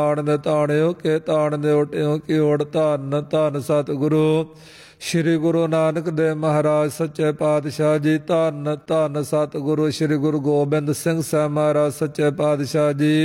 ਤਾਣ ਦੇ ਤਾਣਿਓ ਕੇ ਤਾਣ ਦੇ ਓਟਿਓ ਕੀ ਓਟ ਧੰਨ ਧੰਨ ਸਤਿਗੁਰੂ ਸ਼੍ਰੀ ਗੁਰੂ ਨਾਨਕ ਦੇਵ ਮਹਾਰਾਜ ਸੱਚੇ ਪਾਤਸ਼ਾਹ ਜੀ। ਧੰਨ ਧੰਨ ਸਤਿਗੁਰੂ ਸ਼੍ਰੀ ਗੁਰੂ ਗੋਬਿੰਦ ਸਿੰਘ ਸਾਹਿਬ ਮਹਾਰਾਜ ਸੱਚੇ ਪਾਤਸ਼ਾਹ ਜੀ।